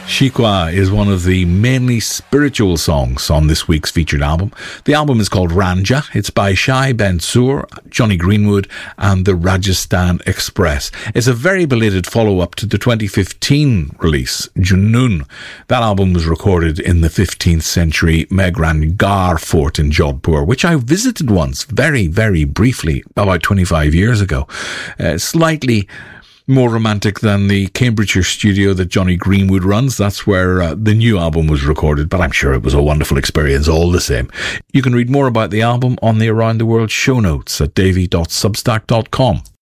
Shikwa is one of the mainly spiritual songs on this week's featured album. The album is called Ranja. It's by Shai Ben-Sur, Johnny Greenwood and the Rajasthan Express. It's a very belated follow-up to the 2015 release, Junoon. That album was recorded in the 15th century Mehrangarh fort in Jodhpur, which I visited once, very, very briefly, about 25 years ago. Slightly more romantic than the Cambridgeshire studio that Johnny Greenwood runs. That's where the new album was recorded, but I'm sure it was a wonderful experience all the same. You can read more about the album on the Around the World show notes at davy.substack.com.